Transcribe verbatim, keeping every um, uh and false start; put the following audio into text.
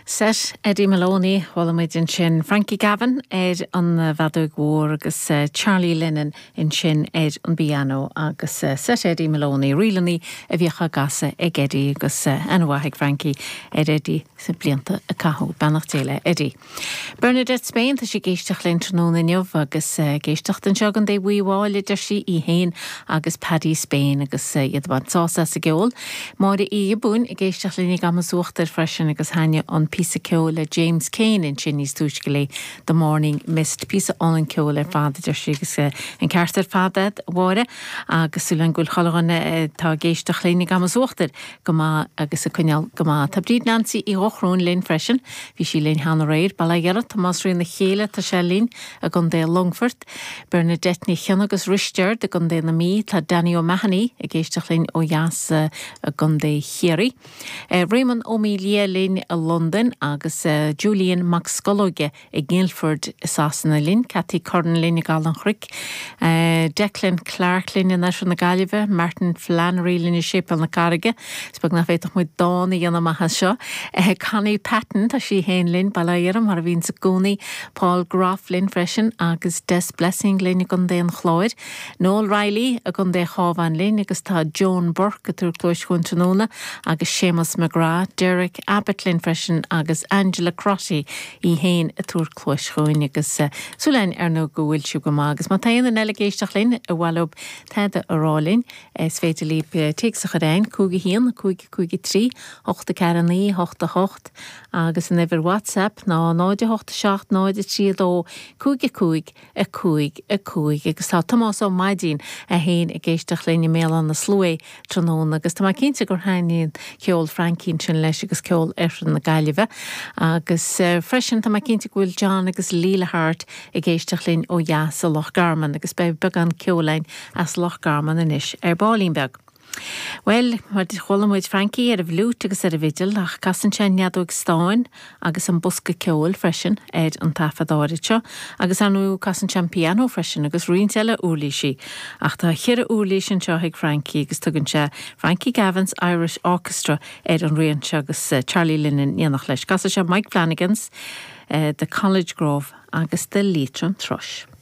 Set Eddie Maloney, Wallamuid in Shin, Frankie Gavin, Ed on the Vadug War, agus uh, Charlie Lennon in Shin, Ed on piano, agus uh, Set Eddie Maloney, Rilani, Eviacha Gasa, Eg Eddie, agus uh, Anwahig Frankie, Ed Eddie, Simplianta, a Caho, Bannachtela, Eddie. Bernadette Spain, the she geistach Lentronon in Yov, agus uh, geistach den Jogan de Wee Wall, Lider she E Hain, agus Paddy Spain, agus uh, Yadwan Sauce as a goal. Mori E Yabun, geistach Lenny Gamasuchter, freshen, agus Hanya on Pisa Ceola James Kane in Chinese Tushkele the morning mist Pisa on Ceola Father Shigus and Carter Father Wara agus Sulangul Hologan ta geistach Lenny Gamasuchter Gama agus a Kunyal Gama Tabrid Nancy I Ochron Lane Freshen Vishi Lane Hannah Raid Balagera Thomas Rin the Chela Tashalin a Gunde Longford Bernadette ni Chanagus Richter the Gunde na me ta Danny O'Mahony a geistach Lane Oyas a Gunde Hiri Raymond O'Melia Lane a London agus uh, Julian Maxcologe e Guildford Sasana Lynn, Cathy Corn Lynn Galan Chrick, uh, Declan Clark Lynn in National Galiva, Martin Flannery Lynn Ship on the Carriga, Spug na feitach with Dawn Yana Mahasha, uh, Connie Patton, ta she Hain Lynn, Balayeram, Harvin Sagoni, Paul Graf Lynn Freshen, agus Des Blessing Lynn Gunde and Chloyd, Noel Riley, a Gunde Hovan Lynn, agus ta Joan Burke, a Turkloish Huntanona, agus Seamus McGrath, Derek Abbott Lynn Freshen, agus Angela Crotty I hain a túr clúis chuin agus uh, Súlein ar nó go bhfuil siú go má agus má taon an elegéisteach linn a bhhailb teada a rálinn is féidir líp téagsach a rein cúgi híon cúgi cúgi trí ochta cearan í ochta hocht agus an ever WhatsApp ná náide ochta seacht náide trí dó cúgi cúig a cúig a cúig agus tá Tomás ó maidín a hain a géisteach linn mé an na slúé trónón agus tá má cinnte gur haíon ceol Frankín sin leis agus ceol ar na Gaiileh agus uh, freshen ta macinti gwil John agus Leela Hart e geistach linn o jas a Loch Garman agus be began ceolain as Loch Garman in ish er Balínbeg. Well, mar di cholamuid Frankie ar a bhlút agus ar a vigil ach casan sin neadúg stáin agus an busca ceol freshen ed an tafa dáiritseo agus anú casan sin piano freshen agus rintele úlísi ach tá chire úlísin seoigh Frankie agus tugann se Frankie Gavin's Irish Orchestra ed an rianse agus uh, Charlie Lennon níanach leis casan se Mike Flanagans uh, the College Grove agus the Leitrim Thrush.